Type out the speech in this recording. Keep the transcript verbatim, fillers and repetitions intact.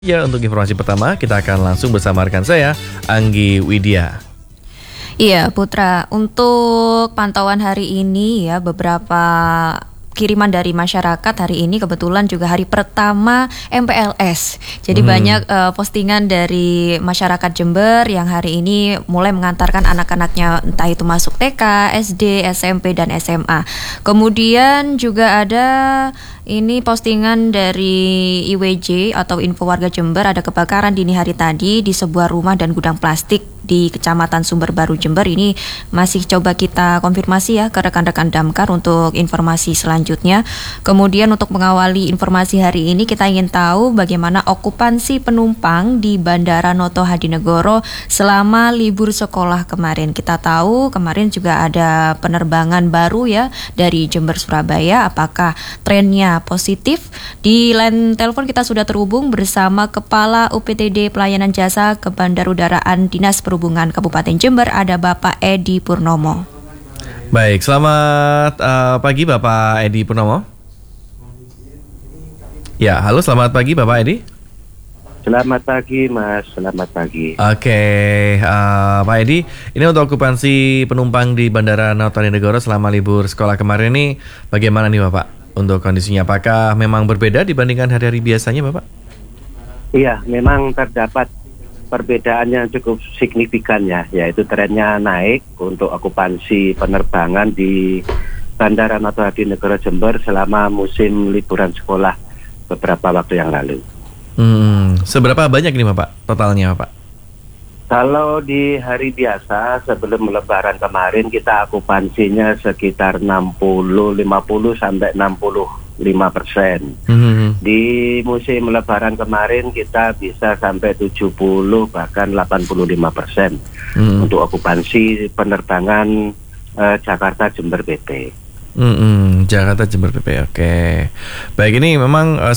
Ya, untuk informasi pertama, kita akan langsung bersama rekan saya, Anggi Widya. Iya, Putra. Untuk pantauan hari ini ya, beberapa kiriman dari masyarakat hari ini kebetulan juga hari pertama M P L S. Jadi hmm. banyak uh, postingan dari masyarakat Jember yang hari ini mulai mengantarkan anak-anaknya entah itu masuk T K, S D, S M P dan S M A. Kemudian juga ada ini postingan dari I W J atau Info Warga Jember, ada kebakaran dini hari tadi di sebuah rumah dan gudang plastik di Kecamatan Sumber Baru Jember. Ini masih coba kita konfirmasi ya ke rekan-rekan Damkar untuk informasi selanjutnya. Kemudian untuk mengawali informasi hari ini kita ingin tahu bagaimana okupansi penumpang di Bandara Noto Hadinegoro selama libur sekolah kemarin. Kita tahu kemarin juga ada penerbangan baru ya dari Jember Surabaya. Apakah trennya positif? Di line telepon kita sudah terhubung bersama Kepala U P T D Pelayanan Jasa Kebandarudaraan Dinas Perhubungan Kabupaten Jember, ada Bapak Edi Purnomo. Baik, selamat uh, pagi Bapak Edi Purnomo. Ya, halo, selamat pagi Bapak Edi. Selamat pagi Mas, selamat pagi. Oke, uh, Pak Edi, ini untuk okupansi penumpang di Bandara Noto Hadinegoro selama libur sekolah kemarin ini bagaimana nih Bapak? Untuk kondisinya, apakah memang berbeda dibandingkan hari-hari biasanya Bapak? Iya, memang terdapat perbedaan yang cukup signifikan ya, yaitu trennya naik untuk okupansi penerbangan di Bandara Noto Hadinegoro Jember selama musim liburan sekolah beberapa waktu yang lalu. Hmm, seberapa banyak ini Bapak totalnya Bapak? Kalau di hari biasa sebelum lebaran kemarin kita okupansinya sekitar enam puluh, lima puluh sampai enam puluh lima persen. Mm-hmm. Di musim lebaran kemarin kita bisa sampai tujuh puluh bahkan delapan puluh lima persen mm-hmm. untuk okupansi penerbangan uh, Jakarta Jember B P. Mm-hmm. Jakarta Jember B P, oke. Baik, ini memang uh,